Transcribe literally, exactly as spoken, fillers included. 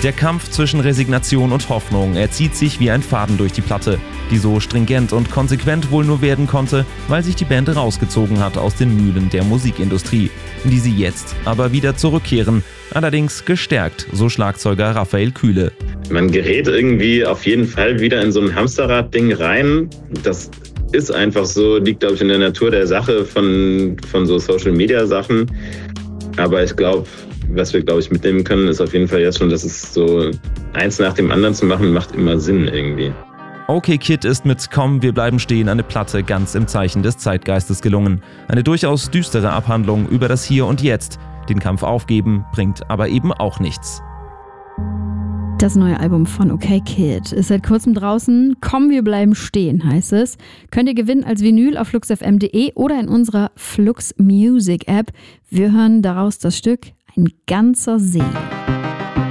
Der Kampf zwischen Resignation und Hoffnung, er zieht sich wie ein Faden durch die Platte, die so stringent und konsequent wohl nur werden konnte, weil sich die Band rausgezogen hat aus den Mühlen der Musikindustrie, in die sie jetzt aber wieder zurückkehren, allerdings gestärkt, so Schlagzeuger Raphael Kühle. Man gerät irgendwie auf jeden Fall wieder in so ein Hamsterrad-Ding rein. Das ist einfach so, liegt glaube ich in der Natur der Sache von, von so Social-Media-Sachen. Aber ich glaube, was wir, glaube ich, mitnehmen können, ist auf jeden Fall jetzt schon, dass es so eins nach dem anderen zu machen, macht immer Sinn irgendwie. Okay Kid ist mit Komm, wir bleiben stehen eine Platte ganz im Zeichen des Zeitgeistes gelungen. Eine durchaus düstere Abhandlung über das Hier und Jetzt. Den Kampf aufgeben bringt aber eben auch nichts. Das neue Album von Okay Kid ist seit kurzem draußen. Komm, wir bleiben stehen, heißt es. Könnt ihr gewinnen als Vinyl auf flux f m punkt de oder in unserer Flux Music App. Wir hören daraus das Stück Ein ganzer See.